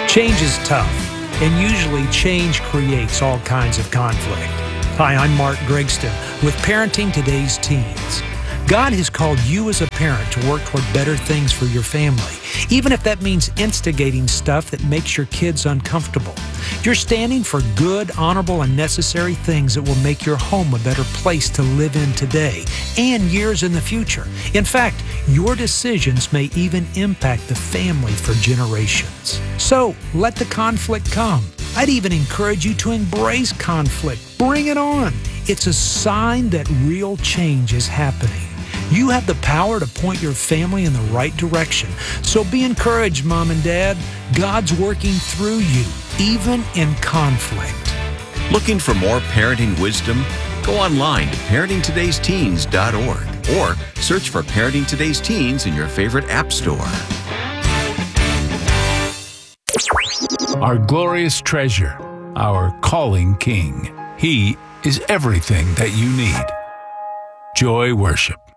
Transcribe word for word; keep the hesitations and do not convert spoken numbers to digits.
Change is tough, and usually change creates all kinds of conflict. Hi, I'm Mark Gregston with Parenting Today's Teens. God has called you as a parent to work toward better things for your family, even if that means instigating stuff that makes your kids uncomfortable. You're standing for good, honorable, and necessary things that will make your home a better place to live in today and years in the future. In fact, your decisions may even impact the family for generations. So, let the conflict come. I'd even encourage you to embrace conflict. Bring it on. It's a sign that real change is happening. You have the power to point your family in the right direction. So be encouraged, Mom and Dad. God's working through you, even in conflict. Looking for more parenting wisdom? Go online to parenting todays teens dot org or search for Parenting Today's Teens in your favorite app store. Our glorious treasure, our calling King. He is everything that you need. Joy Worship.